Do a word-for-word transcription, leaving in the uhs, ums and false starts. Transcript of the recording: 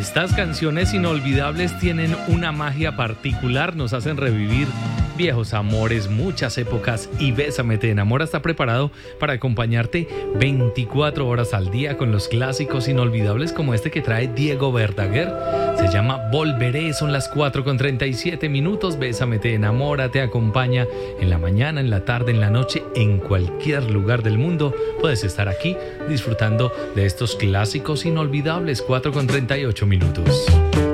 Estas canciones inolvidables tienen una magia particular, nos hacen revivir viejos amores, muchas épocas, y Bésame te enamora está preparado para acompañarte veinticuatro horas al día con los clásicos inolvidables como este que trae Diego Verdaguer. Se llama Volveré, son las cuatro con treinta y siete minutos. Bésame te enamora te acompaña en la mañana, en la tarde, en la noche, en cualquier lugar del mundo. Puedes estar aquí disfrutando de estos clásicos inolvidables. Cuatro con treinta y ocho minutos.